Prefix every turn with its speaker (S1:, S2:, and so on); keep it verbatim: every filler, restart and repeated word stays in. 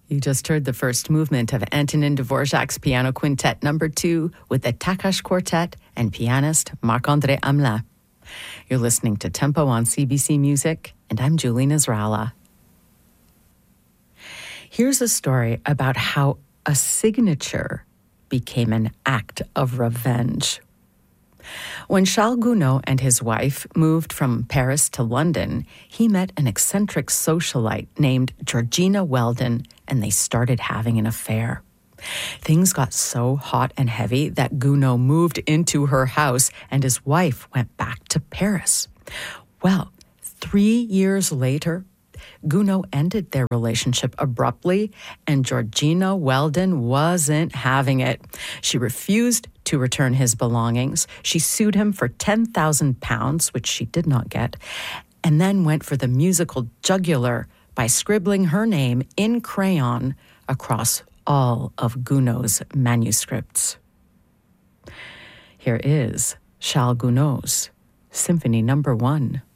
S1: You just heard the first movement of Antonin Dvorak's Piano Quintet number two with the Takash Quartet and pianist Marc-André Hamelin. You're listening to Tempo on C B C Music, and I'm Julie Nasrallah. Here's a story about how a signature became an act of revenge. When Charles Gounod and his wife moved from Paris to London, he met an eccentric socialite named Georgina Weldon, and they started having an affair. Things got so hot and heavy that Gounod moved into her house and his wife went back to Paris. Well, three years later, Gounod ended their relationship abruptly, and Georgina Weldon wasn't having it. She refused to return his belongings. She sued him for ten thousand pounds, which she did not get, and then went for the musical jugular by scribbling her name in crayon across all of Gounod's manuscripts. Here is Charles Gounod's Symphony Number One.